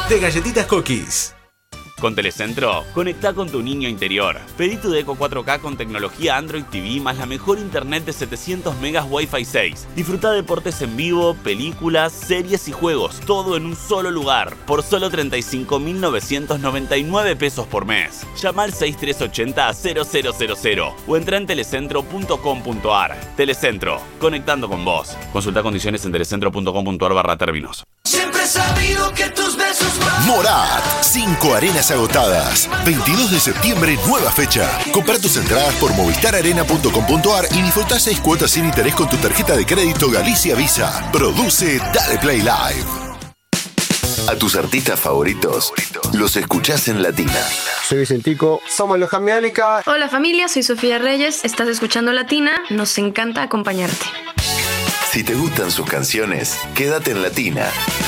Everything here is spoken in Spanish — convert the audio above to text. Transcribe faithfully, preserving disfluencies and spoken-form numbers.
de Galletitas Cookies. Con Telecentro, conectá con tu niño interior. Pedí tu Deco cuatro K con tecnología Android T V más la mejor internet de setecientos megas Wi-Fi seis. Disfruta deportes en vivo, películas, series y juegos, todo en un solo lugar, por solo treinta y cinco mil novecientos noventa y nueve pesos por mes. Llama al seis tres ocho cero cero cero cero cero o entra en telecentro punto com punto ar. Telecentro, conectando con vos. Consulta condiciones en telecentro punto com punto ar barra términos. Siempre he sabido que tus besos van. Morat, cinco arenas agotadas. veintidós de septiembre, nueva fecha. Compra tus entradas por movistar arena punto com punto ar y disfruta seis cuotas sin interés con tu tarjeta de crédito Galicia Visa. Produce Dale Play Live. A tus artistas favoritos los escuchás en Latina. Soy Vicentico. Somos los Jambiánica. Hola familia, soy Sofía Reyes. Estás escuchando Latina. Nos encanta acompañarte. Si te gustan sus canciones, quédate en Latina.